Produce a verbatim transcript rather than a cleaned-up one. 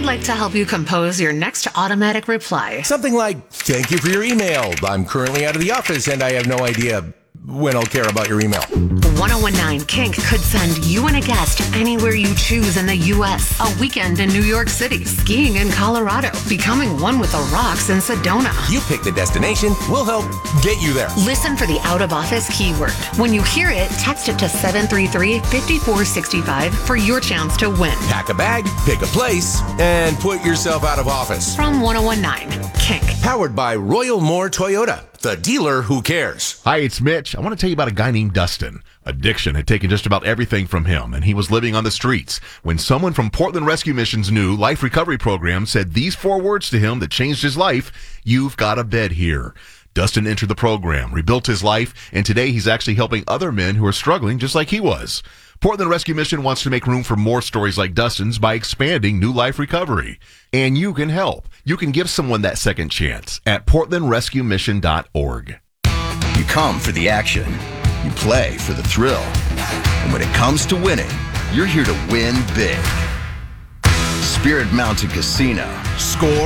We'd like to help you compose your next automatic reply. Something like, thank you for your email. I'm currently out of the office and I have no idea when I'll care about your email. ten nineteen Kink could send you and a guest anywhere you choose in the U S. A weekend in New York City, skiing in Colorado, becoming one with the rocks in Sedona. You pick the destination, we'll help get you there. Listen for the out-of-office keyword. When you hear it, text it to seven three three, five four six five for your chance to win. Pack a bag, pick a place, and put yourself out of office. From ten nineteen Kink. Powered by Royal Moore Toyota, the dealer who cares. Hi, it's Mitch. I want to tell you about a guy named Dustin. Addiction had taken just about everything from him, and he was living on the streets when someone from Portland Rescue Mission's new Life Recovery Program said these four words to him that changed his life: "You've got a bed here." Dustin entered the program, rebuilt his life, and today he's actually helping other men who are struggling just like he was. Portland Rescue Mission wants to make room for more stories like Dustin's by expanding New Life Recovery. And you can help. You can give someone that second chance at portland rescue mission dot org. You come for the action. You play for the thrill. And when it comes to winning, you're here to win big. Spirit Mountain Casino. Score.